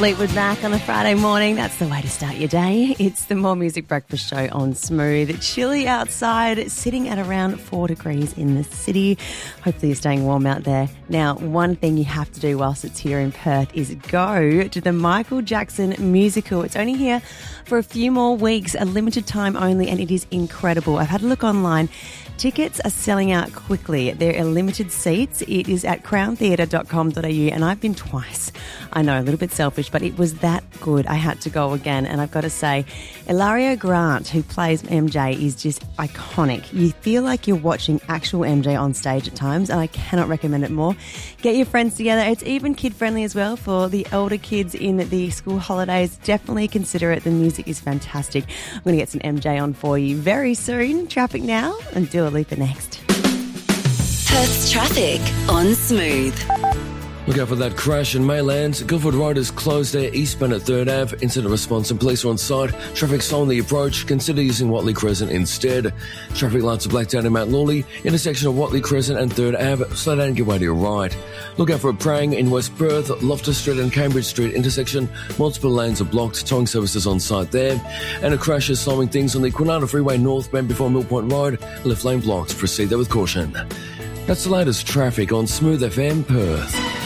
Fleetwood Mac on a Friday morning. That's the way to start your day. It's the More Music Breakfast Show on Smooth. Chilly outside, sitting at around 4 degrees in the city. Hopefully you're staying warm out there. Now, one thing you have to do whilst it's here in Perth is go to the Michael Jackson musical. It's only here for a few more weeks, a limited time only, and it is incredible. I've had a look online. Tickets are selling out quickly. There are limited seats. It is at crowntheatre.com.au, and I've been twice. I know, a little bit selfish, but it was that good. I had to go again, and I've got to say, Ilaria Grant, who plays MJ, is just iconic. You feel like you're watching actual MJ on stage at times, and I cannot recommend it more. Get your friends together. It's even kid-friendly as well for the older kids in the school holidays. Definitely consider it. The music is fantastic. I'm going to get some MJ on for you very soon. Traffic now, and Dua Lipa next. Perth's traffic on Smooth. Look out for that crash in Maylands. Guildford Road is closed there, eastbound at 3rd Ave. Incident response and police are on site. Traffic slow on the approach. Consider using Watley Crescent instead. Traffic lights are blacked out in Mount Lawley. Intersection of Watley Crescent and 3rd Ave. Slow down and give way to your right. Look out for a prang in West Perth. Loftus Street and Cambridge Street intersection. Multiple lanes are blocked. Towing services on site there. And a crash is slowing things on the Quinana Freeway northbound before Mill Point Road. Left lane blocked. Proceed there with caution. That's the latest traffic on Smooth FM Perth.